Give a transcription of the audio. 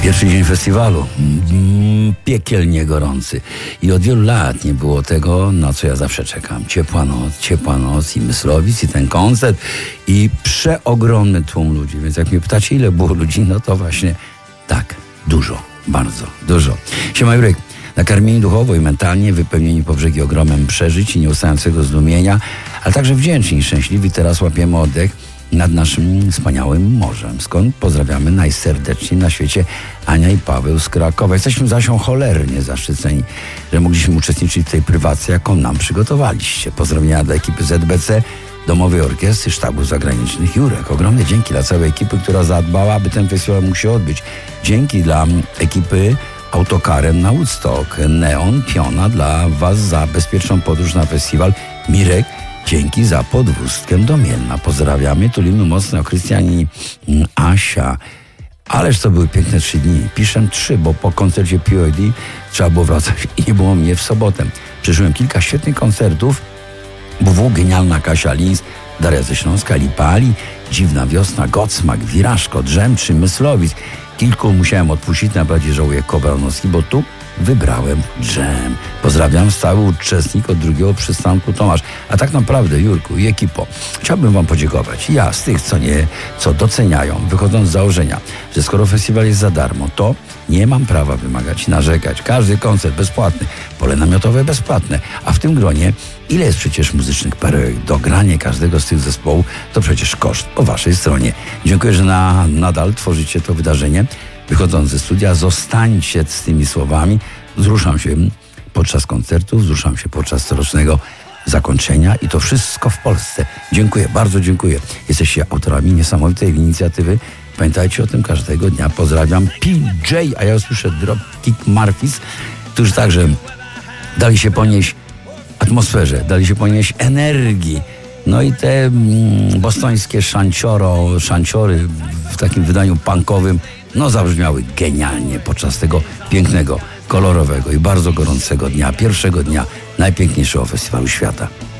Pierwszy dzień festiwalu, piekielnie gorący i od wielu lat nie było tego, na co ja zawsze czekam. Ciepła noc i Myslowic i ten koncert i przeogromny tłum ludzi, więc jak mnie pytacie, ile było ludzi, no to właśnie tak, dużo, bardzo dużo. Siema Jurek, nakarmieni duchowo i mentalnie, wypełnieni po brzegi ogromem przeżyć i nieustającego zdumienia, ale także wdzięczni i szczęśliwi teraz łapiemy oddech nad naszym wspaniałym morzem, skąd pozdrawiamy najserdeczniej na świecie Ania i Paweł z Krakowa. Jesteśmy zasią cholernie zaszczyceni, że mogliśmy uczestniczyć w tej prywacji, jaką nam przygotowaliście. Pozdrowienia dla ekipy ZBC, Domowej Orkiestry, Sztabów Zagranicznych. Jurek, ogromne dzięki dla całej ekipy, która zadbała, aby ten festiwal mógł się odbyć. Dzięki dla ekipy Autokarem na Woodstock, Neon, Piona dla Was za bezpieczną podróż na festiwal. Mirek, dzięki za podwózkę do Mielna. Pozdrawiamy, tulimy mocno Krystian i Asia. Ależ to były piękne 3 dni. Piszę 3, bo po koncercie POD trzeba było wracać i nie było mnie w sobotę. Przeżyłem kilka świetnych koncertów. WW, Genialna Kasia Lins, Daria ze Śląska, Lipali, Dziwna Wiosna, Godsmak, Wirażko, Drzemczy, Myslowic. Kilku musiałem odpuścić, najbardziej żałuję Kobranowski, bo tu wybrałem dżem. Pozdrawiam, stały uczestnik od drugiego przystanku Tomasz. A tak naprawdę, Jurku i ekipo, chciałbym Wam podziękować. Ja z tych, co doceniają, wychodząc z założenia, że skoro festiwal jest za darmo, to nie mam prawa wymagać i narzekać. Każdy koncert bezpłatny, pole namiotowe bezpłatne, a w tym gronie ile jest przecież muzycznych perełek. Dogranie każdego z tych zespołów to przecież koszt po Waszej stronie. Dziękuję, że nadal tworzycie to wydarzenie. Wychodząc ze studia, zostańcie z tymi słowami. Wzruszam się podczas koncertów, wzruszam się podczas corocznego zakończenia i to wszystko w Polsce. Dziękuję, bardzo dziękuję. Jesteście autorami niesamowitej inicjatywy. Pamiętajcie o tym każdego dnia. Pozdrawiam. PJ, a ja usłyszę Dropkick Murphys, którzy także dali się ponieść atmosferze, dali się ponieść energii. No i te bostońskie szanciory w takim wydaniu punkowym zabrzmiały genialnie podczas tego pięknego, kolorowego i bardzo gorącego dnia, pierwszego dnia najpiękniejszego festiwalu świata.